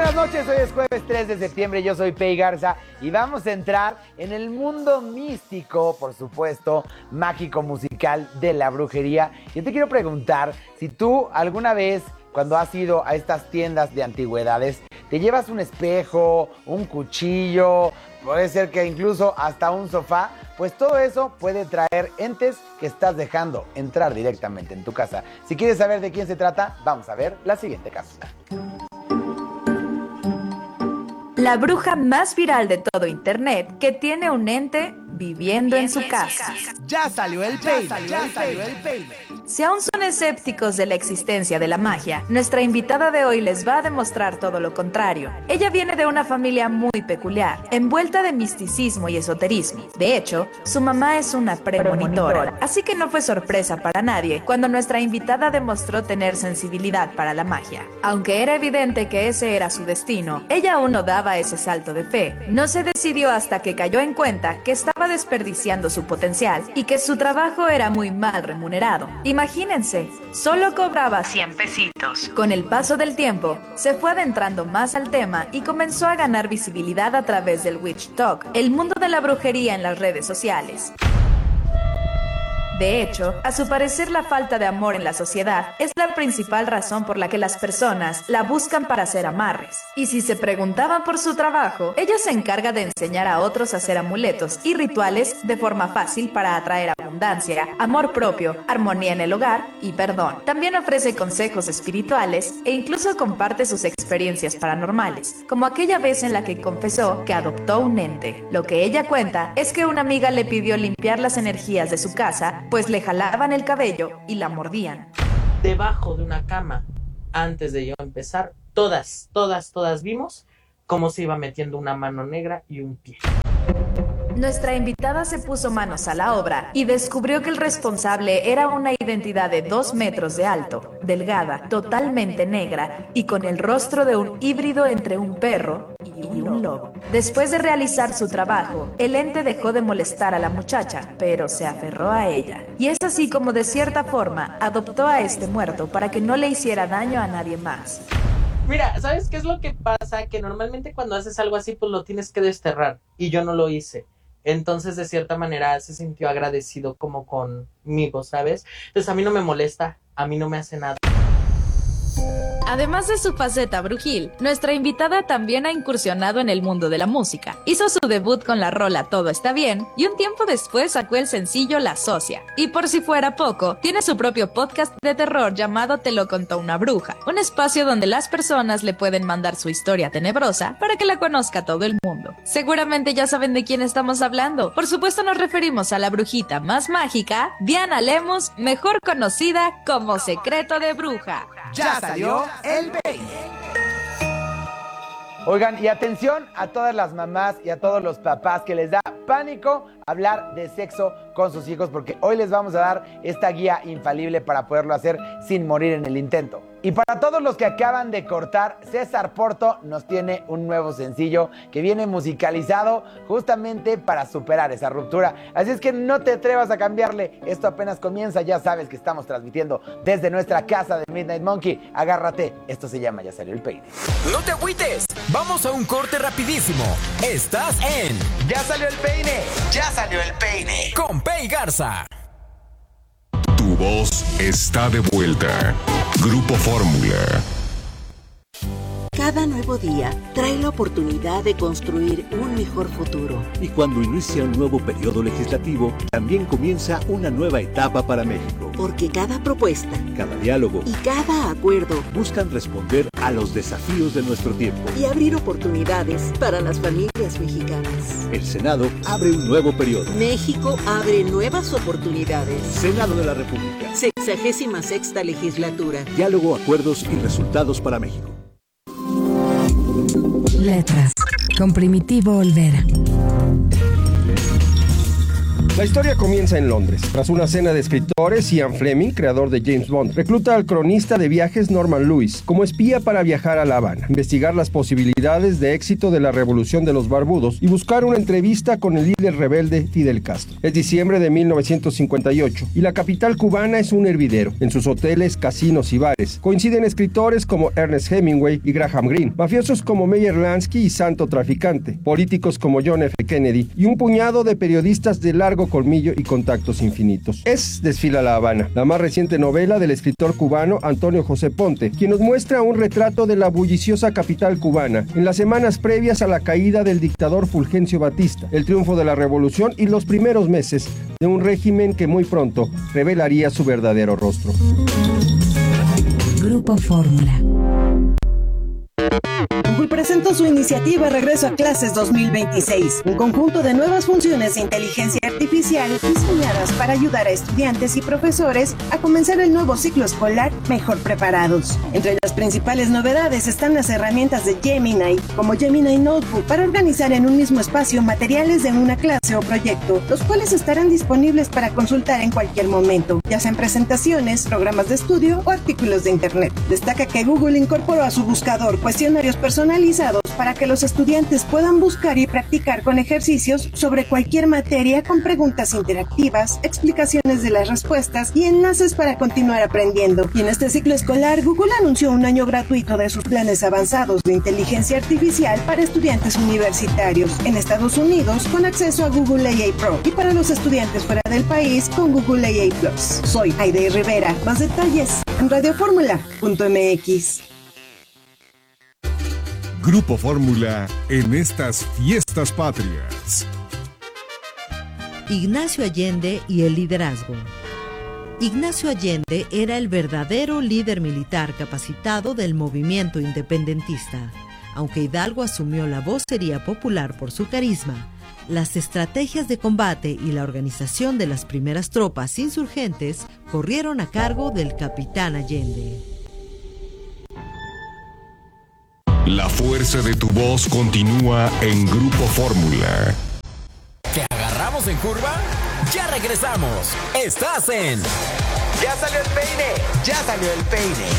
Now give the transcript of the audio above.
Buenas noches, hoy es jueves 3 de septiembre, yo soy Pei Garza y vamos a entrar en el mundo místico, por supuesto, mágico musical de la brujería. Yo te quiero preguntar si tú alguna vez, cuando has ido a estas tiendas de antigüedades, te llevas un espejo, un cuchillo, puede ser que incluso hasta un sofá, pues todo eso puede traer entes que estás dejando entrar directamente en tu casa. Si quieres saber de quién se trata, vamos a ver la siguiente cápsula. La bruja más viral de todo internet que tiene un ente viviendo en su casa. Ya salió el peine. Si aún son escépticos de la existencia de la magia, nuestra invitada de hoy les va a demostrar todo lo contrario. Ella viene de una familia muy peculiar, envuelta de misticismo y esoterismo. De hecho, su mamá es una premonitora, así que no fue sorpresa para nadie cuando nuestra invitada demostró tener sensibilidad para la magia. Aunque era evidente que ese era su destino, ella aún no daba ese salto de fe. No se decidió hasta que cayó en cuenta que estaba desperdiciando su potencial y que su trabajo era muy mal remunerado. Imagínense, solo cobraba 100 pesitos. Con el paso del tiempo, se fue adentrando más al tema y comenzó a ganar visibilidad a través del Witch Talk, el mundo de la brujería en las redes sociales. De hecho, a su parecer la falta de amor en la sociedad es la principal razón por la que las personas la buscan para hacer amarres. Y si se preguntaban por su trabajo, ella se encarga de enseñar a otros a hacer amuletos y rituales de forma fácil para atraer abundancia, amor propio, armonía en el hogar y perdón. También ofrece consejos espirituales e incluso comparte sus experiencias paranormales, como aquella vez en la que confesó que adoptó un ente. Lo que ella cuenta es que una amiga le pidió limpiar las energías de su casa, pues le jalaban el cabello y la mordían. Debajo de una cama, antes de yo empezar, todas vimos cómo se iba metiendo una mano negra y un pie. Nuestra invitada se puso manos a la obra y descubrió que el responsable era una identidad de 2 metros de alto, delgada, totalmente negra y con el rostro de un híbrido entre un perro y un lobo. Después de realizar su trabajo, el ente dejó de molestar a la muchacha, pero se aferró a ella. Y es así como de cierta forma adoptó a este muerto para que no le hiciera daño a nadie más. Mira, ¿sabes qué es lo que pasa? Que normalmente cuando haces algo así, pues lo tienes que desterrar. Y yo no lo hice. Entonces, de cierta manera, se sintió agradecido como conmigo, ¿sabes? Entonces, a mí no me molesta, a mí no me hace nada. Además de su faceta brujil, nuestra invitada también ha incursionado en el mundo de la música. Hizo su debut con la rola Todo Está Bien y un tiempo después sacó el sencillo La Socia. Y por si fuera poco, tiene su propio podcast de terror llamado Te lo contó una bruja, un espacio donde las personas le pueden mandar su historia tenebrosa para que la conozca todo el mundo. Seguramente ya saben de quién estamos hablando. Por supuesto nos referimos a la brujita más mágica, Diana Lemus, mejor conocida como Secreto de Bruja. Ya salió el peine. Oigan, y atención a todas las mamás y a todos los papás que les da pánico hablar de sexo con sus hijos, porque hoy les vamos a dar esta guía infalible para poderlo hacer sin morir en el intento. Y para todos los que acaban de cortar, César Porto nos tiene un nuevo sencillo que viene musicalizado justamente para superar esa ruptura. Así es que no te atrevas a cambiarle, esto apenas comienza, ya sabes que estamos transmitiendo desde nuestra casa de Midnight Monkey. Agárrate, esto se llama Ya Salió el Peine. No te agüites, vamos a un corte rapidísimo. Estás en Ya Salió el Peine, Ya Salió el Peine con Pei Garza. Tu voz está de vuelta. Grupo Fórmula. Cada nuevo día trae la oportunidad de construir un mejor futuro. Y cuando inicia un nuevo periodo legislativo, también comienza una nueva etapa para México. Porque cada propuesta, cada diálogo y cada acuerdo buscan responder a los desafíos de nuestro tiempo y abrir oportunidades para las familias mexicanas. El Senado abre un nuevo periodo. México abre nuevas oportunidades. Senado de la República. 66ª legislatura. Diálogo, acuerdos y resultados para México. Letras, con Primitivo Olvera. La historia comienza en Londres. Tras una cena de escritores, Ian Fleming, creador de James Bond, recluta al cronista de viajes Norman Lewis como espía para viajar a La Habana, investigar las posibilidades de éxito de la revolución de los barbudos y buscar una entrevista con el líder rebelde Fidel Castro. Es diciembre de 1958 y la capital cubana es un hervidero. En sus hoteles, casinos y bares coinciden escritores como Ernest Hemingway y Graham Greene, mafiosos como Meyer Lansky y Santo Traficante, políticos como John F. Kennedy y un puñado de periodistas de largo colmillo y contactos infinitos. Es Desfila La Habana, la más reciente novela del escritor cubano Antonio José Ponte, quien nos muestra un retrato de la bulliciosa capital cubana en las semanas previas a la caída del dictador Fulgencio Batista, el triunfo de la revolución y los primeros meses de un régimen que muy pronto revelaría su verdadero rostro. Grupo Fórmula. Google presentó su iniciativa Regreso a Clases 2026, un conjunto de nuevas funciones de inteligencia artificial diseñadas para ayudar a estudiantes y profesores a comenzar el nuevo ciclo escolar mejor preparados. Entre las principales novedades están las herramientas de Gemini, como Gemini Notebook, para organizar en un mismo espacio materiales de una clase o proyecto, los cuales estarán disponibles para consultar en cualquier momento, ya sean presentaciones, programas de estudio o artículos de Internet. Destaca que Google incorporó a su buscador cuestionarios personalizados para que los estudiantes puedan buscar y practicar con ejercicios sobre cualquier materia con preguntas interactivas, explicaciones de las respuestas y enlaces para continuar aprendiendo. Y en este ciclo escolar, Google anunció un año gratuito de sus planes avanzados de inteligencia artificial para estudiantes universitarios en Estados Unidos con acceso a Google AI Pro y para los estudiantes fuera del país con Google AI Plus. Soy Aide Rivera. Más detalles en radioformula.mx. Grupo Fórmula en estas fiestas patrias. Ignacio Allende y el liderazgo. Ignacio Allende era el verdadero líder militar capacitado del movimiento independentista. Aunque Hidalgo asumió la vocería popular por su carisma, las estrategias de combate y la organización de las primeras tropas insurgentes corrieron a cargo del capitán Allende. La fuerza de tu voz continúa en Grupo Fórmula. ¿Te agarramos en curva? ¡Ya regresamos! ¡Estás en... ¡Ya salió el peine! ¡Ya salió el peine!